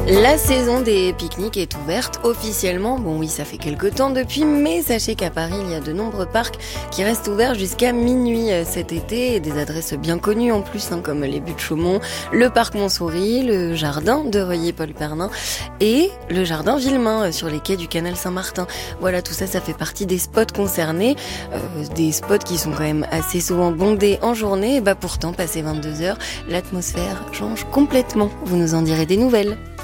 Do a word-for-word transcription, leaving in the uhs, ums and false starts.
La saison des pique-niques est ouverte officiellement. Bon oui, ça fait quelques temps depuis, mais sachez qu'à Paris, il y a de nombreux parcs qui restent ouverts jusqu'à minuit cet été, et des adresses bien connues en plus, hein, comme les Buttes-Chaumont, le parc Montsouris, le jardin de Reuilly-Paul Pernin et le jardin Villemain sur les quais du canal Saint-Martin. Voilà, tout ça, ça fait partie des spots concernés, euh, des spots qui sont quand même assez souvent bondés en journée. Et bah pourtant, passé vingt-deux heures, l'atmosphère change complètement. Vous nous en direz des nouvelles.